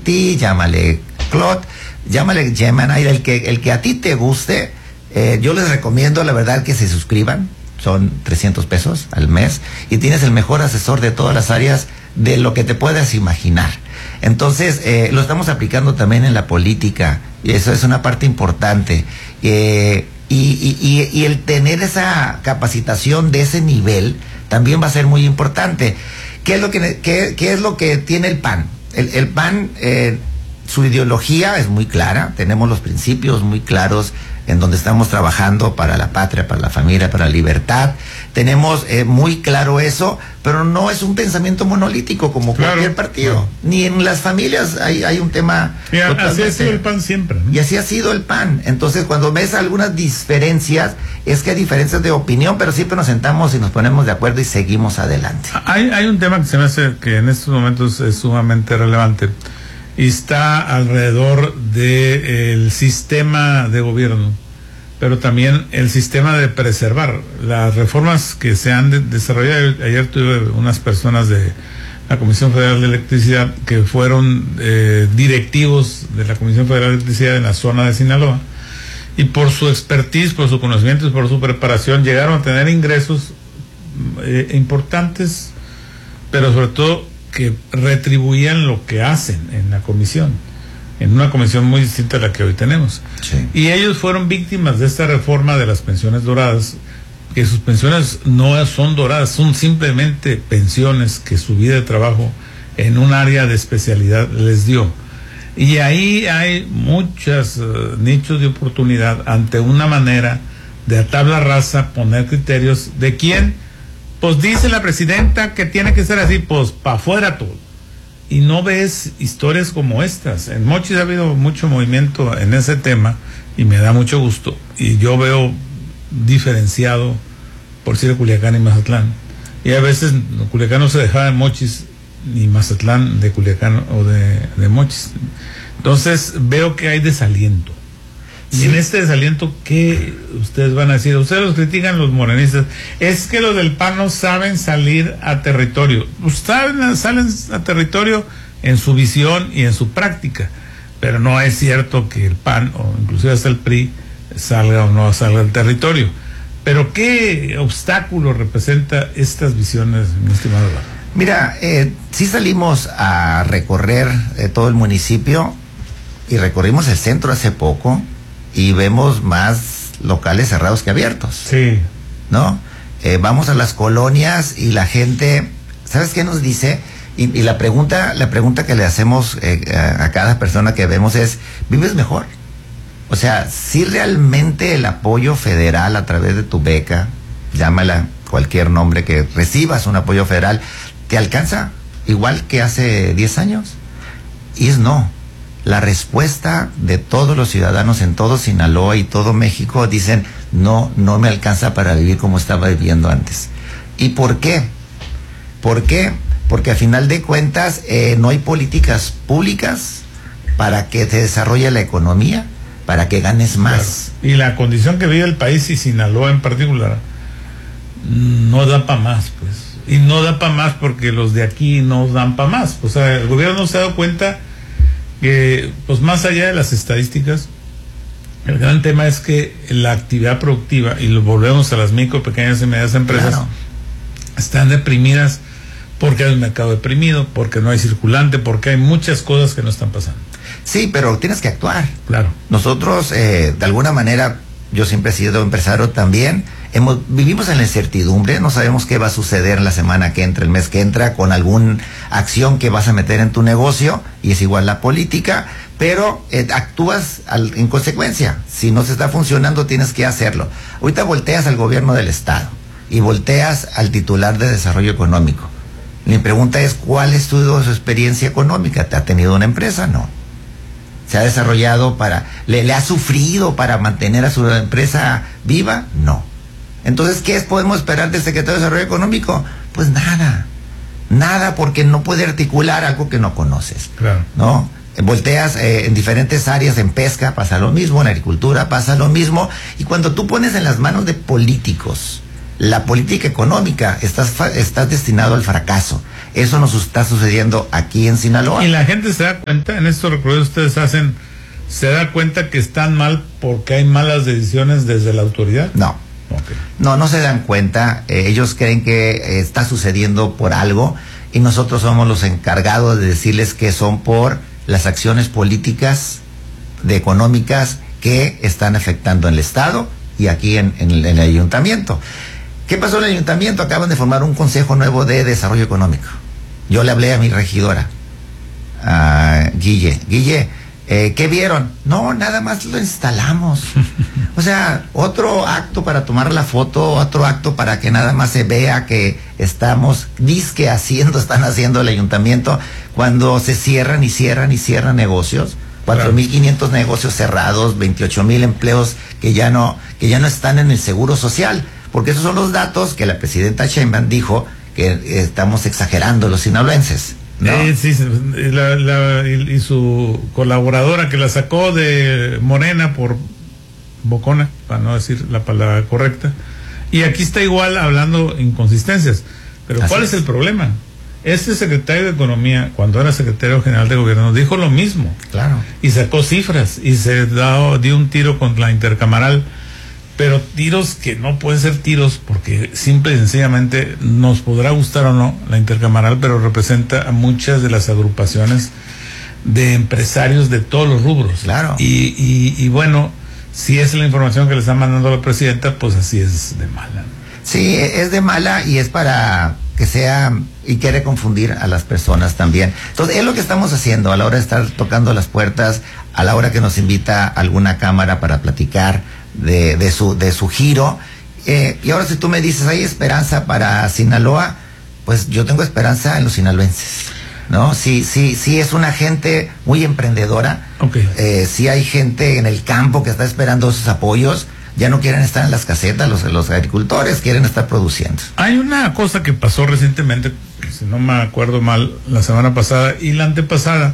ChatGPT, llámale Claude, llámale Gemini, el que a ti te guste. Yo les recomiendo, la verdad, que se suscriban. Son 300 pesos al mes y tienes el mejor asesor de todas las áreas de lo que te puedas imaginar. Entonces, lo estamos aplicando también en la política, y eso es una parte importante. Y el tener esa capacitación de ese nivel también va a ser muy importante. ¿Qué es lo que tiene el PAN? El PAN, su ideología es muy clara, tenemos los principios muy claros en donde estamos trabajando para la patria, para la familia, para la libertad. Tenemos muy claro eso, pero no es un pensamiento monolítico como cualquier partido. Claro. Ni en las familias hay un tema. Así ha sido el PAN siempre, ¿no? Y así ha sido el PAN. Entonces, cuando ves algunas diferencias, es que hay diferencias de opinión, pero siempre nos sentamos y nos ponemos de acuerdo y seguimos adelante. Hay un tema que se me hace que en estos momentos es sumamente relevante y está alrededor del sistema de gobierno, pero también el sistema de preservar las reformas que se han desarrollado. Ayer tuve unas personas de la Comisión Federal de Electricidad que fueron directivos de la Comisión Federal de Electricidad en la zona de Sinaloa, y por su expertise, por su conocimiento y por su preparación llegaron a tener ingresos importantes, pero sobre todo que retribuían lo que hacen en la comisión, en una comisión muy distinta a la que hoy tenemos. Sí. Y ellos fueron víctimas de esta reforma de las pensiones doradas, que sus pensiones no son doradas, son simplemente pensiones que su vida de trabajo en un área de especialidad les dio. Y ahí hay muchos nichos de oportunidad ante una manera de a tabla rasa poner criterios de quién. Pues dice la presidenta que tiene que ser así, pues para afuera todo. Y no ves historias como estas. En Mochis ha habido mucho movimiento en ese tema y me da mucho gusto. Y yo veo diferenciado, por decir, Culiacán y Mazatlán. Y a veces Culiacán no se dejaba de Mochis, ni Mazatlán de Culiacán o de Mochis. Entonces veo que hay desaliento. Y en este desaliento, ¿qué ustedes van a decir? Ustedes los critican los morenistas. Es que los del PAN no saben salir a territorio. Salen a territorio en su visión y en su práctica. Pero no es cierto que el PAN, o inclusive hasta el PRI, salga o no salga al territorio. Pero ¿qué obstáculo representa estas visiones, mi estimado Eduardo? Mira, sí salimos a recorrer todo el municipio y recorrimos el centro hace poco. Y vemos más locales cerrados que abiertos. Sí. ¿No? Vamos a las colonias y la gente, ¿sabes qué nos dice? Y la pregunta que le hacemos a cada persona que vemos es, ¿vives mejor? O sea, si realmente el apoyo federal a través de tu beca, llámala cualquier nombre que recibas un apoyo federal, ¿te alcanza igual que hace 10 años? Y es no. La respuesta de todos los ciudadanos en todo Sinaloa y todo México dicen, no me alcanza para vivir como estaba viviendo antes. ¿Y por qué? ¿Por qué? Porque a final de cuentas no hay políticas públicas para que se desarrolle la economía, para que ganes más. Claro. Y la condición que vive el país, y Sinaloa en particular, no da para más, pues. Y no da para más porque los de aquí no dan para más. O sea, el gobierno se ha dado cuenta que, pues, más allá de las estadísticas, el gran tema es que la actividad productiva, y lo volvemos a las micro, pequeñas y medianas empresas, claro, están deprimidas porque hay un mercado deprimido, porque no hay circulante, porque hay muchas cosas que no están pasando. Sí, pero tienes que actuar. Claro. Nosotros, de alguna manera, yo siempre he sido empresario también, vivimos en la incertidumbre, no sabemos qué va a suceder la semana que entra, el mes que entra, con alguna acción que vas a meter en tu negocio, y es igual la política, pero actúas en consecuencia. Si no se está funcionando, tienes que hacerlo. Ahorita volteas al gobierno del estado y volteas al titular de desarrollo económico. Mi pregunta es, ¿cuál es su experiencia económica? ¿Te ha tenido una empresa? No. ¿Se ha desarrollado le ha sufrido para mantener a su empresa viva? No. Entonces, ¿qué podemos esperar del secretario de Desarrollo Económico? Pues nada, porque no puede articular algo que no conoces. Claro. ¿No? Volteas en diferentes áreas, en pesca pasa lo mismo, en agricultura pasa lo mismo, y cuando tú pones en las manos de políticos la política económica, estás destinado al fracaso. Eso nos está sucediendo aquí en Sinaloa. Y la gente se da cuenta, en estos recorridos ustedes hacen, se da cuenta que están mal porque hay malas decisiones desde la autoridad. No. Okay. No se dan cuenta. Ellos creen que está sucediendo por algo y nosotros somos los encargados de decirles que son por las acciones políticas, económicas que están afectando en el Estado y aquí en el ayuntamiento. ¿Qué pasó en el ayuntamiento? Acaban de formar un consejo nuevo de desarrollo económico. Yo le hablé a mi regidora, a Guille, ¿qué vieron? No, nada más lo instalamos. O sea, otro acto para tomar la foto, otro acto para que nada más se vea que están haciendo el ayuntamiento, cuando se cierran negocios, 4,500 negocios cerrados, 28,000 empleos que ya no están en el seguro social, porque esos son los datos que la presidenta Sheinbaum dijo que estamos exagerando los sinaloenses, ¿no? Sí, y su colaboradora que la sacó de Morena por bocona, para no decir la palabra correcta, y aquí está igual hablando inconsistencias. Pero ¿cuál es el problema? Este secretario de Economía, cuando era secretario general de Gobierno, dijo lo mismo. Claro. Y sacó cifras y dio un tiro contra la intercamaral, pero tiros que no pueden ser tiros porque simple y sencillamente nos podrá gustar o no la intercamaral, pero representa a muchas de las agrupaciones de empresarios de todos los rubros. Claro. Y bueno, si es la información que le está mandando la presidenta, pues así es de mala. Sí, es de mala y es para que sea, y quiere confundir a las personas también. Entonces, es lo que estamos haciendo a la hora de estar tocando las puertas, a la hora que nos invita alguna cámara para platicar de su giro. Y ahora si tú me dices, ¿hay esperanza para Sinaloa? Pues yo tengo esperanza en los sinaloenses, ¿no? Sí, es una gente muy emprendedora. Okay. Sí hay gente en el campo que está esperando esos apoyos. Ya no quieren estar en las casetas, los agricultores quieren estar produciendo. Hay una cosa que pasó recientemente, si no me acuerdo mal, la semana pasada y la antepasada.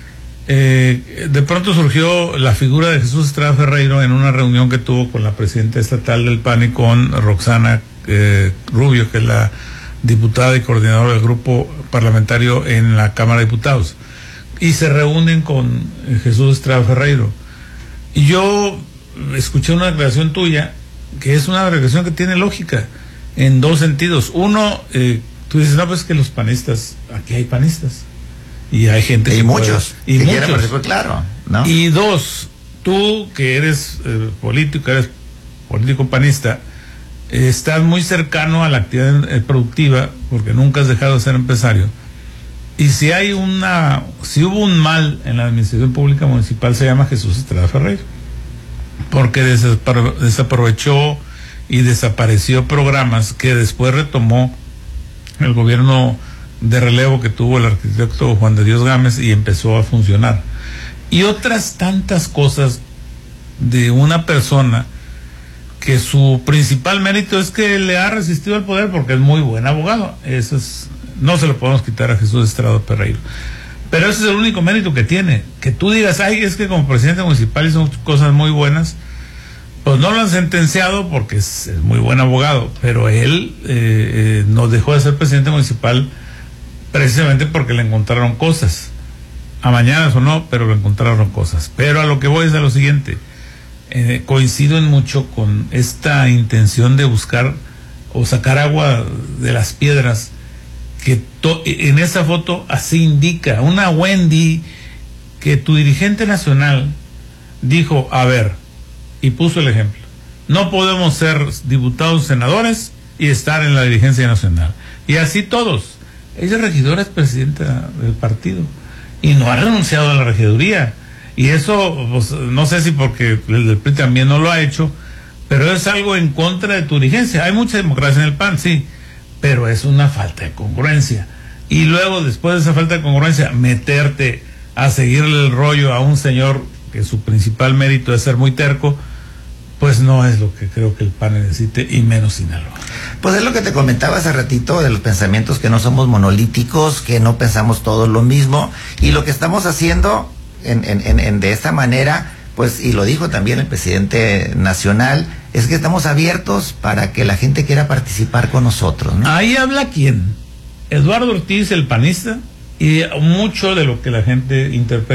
De pronto surgió la figura de Jesús Estrada Ferreiro en una reunión que tuvo con la presidenta estatal del PAN y con Roxana Rubio, que es la diputada y coordinadora del grupo parlamentario en la Cámara de Diputados. Y se reúnen con Jesús Estrada Ferreiro. Y yo escuché una declaración tuya, que es una declaración que tiene lógica en dos sentidos. Uno, tú dices, no, pues que los panistas, aquí hay panistas y hay gente y que muchos puede, y que muchos. quieren participar, claro, ¿no? Y dos, tú que eres político panista, estás muy cercano a la actividad productiva porque nunca has dejado de ser empresario. Y si hubo un mal en la administración pública municipal, se llama Jesús Estrada Ferreiro, porque desaprovechó y desapareció programas que después retomó el gobierno de relevo que tuvo el arquitecto Juan de Dios Gámez y empezó a funcionar. Y otras tantas cosas de una persona que su principal mérito es que le ha resistido al poder porque es muy buen abogado. No se lo podemos quitar a Jesús Estrada Ferreiro. Pero ese es el único mérito que tiene. Que tú digas, ay, es que como presidente municipal hizo cosas muy buenas, pues no lo han sentenciado porque es muy buen abogado, pero él no dejó de ser presidente municipal precisamente porque le encontraron cosas. A mañanas o no, pero le encontraron cosas. Pero a lo que voy es a lo siguiente. Coincido en mucho con esta intención de buscar o sacar agua de las piedras, que en esa foto así indica una Wendy, que tu dirigente nacional dijo, a ver, y puso el ejemplo, no podemos ser diputados, senadores y estar en la dirigencia nacional, y así todos. Ella es regidora, es presidenta del partido y no ha renunciado a la regiduría, y eso pues, no sé si porque el PRI también no lo ha hecho, pero es algo en contra de tu dirigencia. Hay mucha democracia en el PAN, sí, pero es una falta de congruencia. Y luego, después de esa falta de congruencia, meterte a seguirle el rollo a un señor que su principal mérito es ser muy terco, pues no es lo que creo que el PAN necesite, y menos Sinaloa. Pues es lo que te comentaba hace ratito de los pensamientos, que no somos monolíticos, que no pensamos todos lo mismo, y lo que estamos haciendo de esta manera, pues, y lo dijo también el presidente nacional, es que estamos abiertos para que la gente quiera participar con nosotros, ¿no? Ahí habla quién. Eduardo Ortiz, el panista, y mucho de lo que la gente interpreta